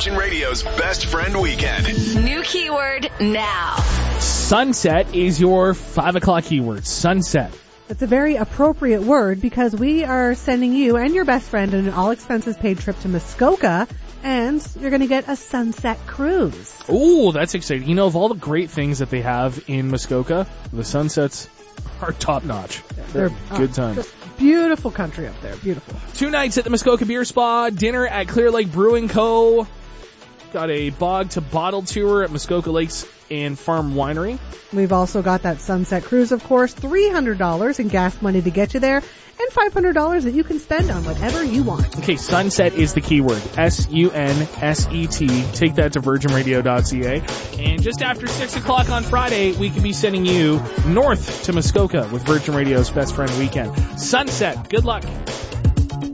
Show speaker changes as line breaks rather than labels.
Virgin Radio's Best Friend Weekend.
New keyword now.
Sunset is your 5 o'clock keyword. Sunset.
It's a very appropriate word because we are sending you and your best friend an all-expenses-paid trip to Muskoka, and you're going to get a sunset cruise.
Ooh, that's exciting. You know, of all the great things that they have in Muskoka, the sunsets are top-notch. They're good times.
Beautiful country up there. Beautiful.
2 nights at the Muskoka Beer Spa, dinner at Clear Lake Brewing Co. Got a bog to bottle tour at Muskoka Lakes and Farm Winery.
We've also got that sunset cruise, of course, $300 in gas money to get you there, and $500 that you can spend on whatever you want.
Okay, sunset is the keyword. S-U-N-S-E-T. Take that to virginradio.ca. And just after 6 o'clock on Friday, we can be sending you north to Muskoka with Virgin Radio's Best Friend Weekend. Sunset. Good luck.